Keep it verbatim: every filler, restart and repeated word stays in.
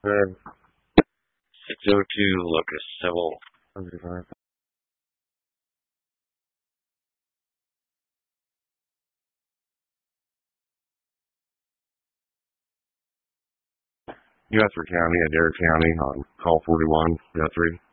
Uh, six oh two Locust Civil. seventy-five. Guthrie County, Adair County, on call forty-one, Guthrie.